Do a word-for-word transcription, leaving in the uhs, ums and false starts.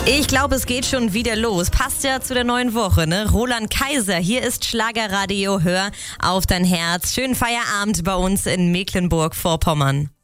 Ich glaube, es geht schon wieder los. Passt ja zu der neuen Woche, ne? Roland Kaiser, hier ist Schlagerradio. Hör auf dein Herz. Schönen Feierabend bei uns in Mecklenburg-Vorpommern.